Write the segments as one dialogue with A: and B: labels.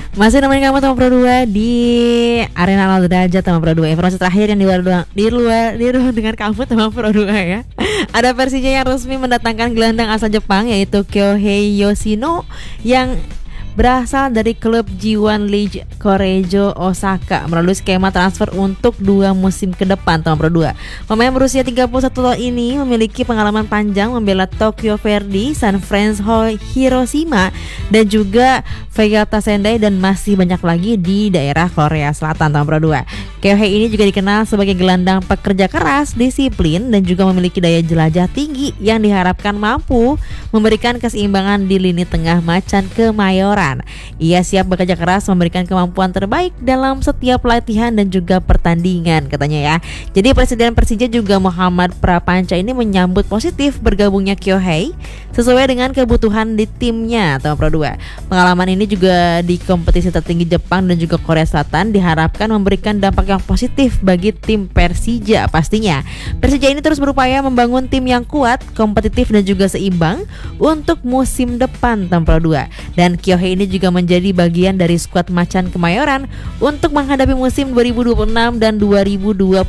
A: Masih nemenin kamu teman Pro 2 di Arena 0 Derajat teman Pro 2. Informasi terakhir yang di ruang dengan kamu teman Pro 2 ya. Ada Persija yang resmi mendatangkan gelandang asal Jepang yaitu Kyohei Yoshino yang berasal dari klub G1 League Korejo Osaka melalui skema transfer untuk 2 musim ke depan teman Pro 2. Pemain berusia 31 tahun ini memiliki pengalaman panjang membela Tokyo Verdy, Sanfrecce Hiroshima dan juga Vegalta Sendai dan masih banyak lagi di daerah Korea Selatan teman Pro 2. Kyohei ini juga dikenal sebagai gelandang pekerja keras, disiplin dan juga memiliki daya jelajah tinggi yang diharapkan mampu memberikan keseimbangan di lini tengah Macan Kemayoran. Ia siap bekerja keras memberikan kemampuan terbaik dalam setiap latihan dan juga pertandingan katanya ya. Jadi Presiden Persija juga Muhammad Prapanca ini menyambut positif bergabungnya Kyohei sesuai dengan kebutuhan di timnya teman Pro 2. Pengalaman ini juga di kompetisi tertinggi Jepang dan juga Korea Selatan diharapkan memberikan dampak yang positif bagi tim Persija pastinya. Persija ini terus berupaya membangun tim yang kuat, kompetitif dan juga seimbang untuk musim depan teman Pro 2. Dan Kyohei ini juga menjadi bagian dari skuad Macan Kemayoran untuk menghadapi musim 2026 dan 2027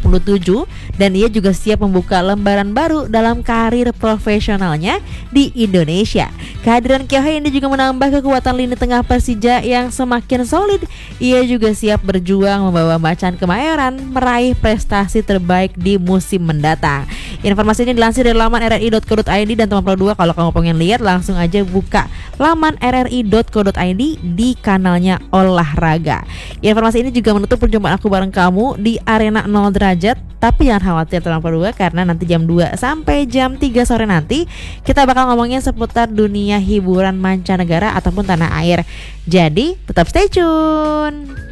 A: dan ia juga siap membuka lembaran baru dalam karir profesionalnya di Indonesia. Kehadiran Kyohei ini juga menambah kekuatan lini tengah Persija yang semakin solid. Ia juga siap berjuang membawa Macan Kemayoran meraih prestasi terbaik di musim mendatang. Informasi ini dilansir dari laman rri.co.id dan teman Pro 2 kalau kamu pengen lihat langsung aja buka laman rri.co.id di kanalnya olahraga. Informasi ini juga menutup perjumpaan aku bareng kamu di Arena 0 Derajat. Tapi jangan khawatir teman Pro 2 karena nanti jam 2 sampai jam 3 sore nanti kita bakal ngomongin seputar dunia hiburan mancanegara ataupun tanah air. Jadi tetap stay tune.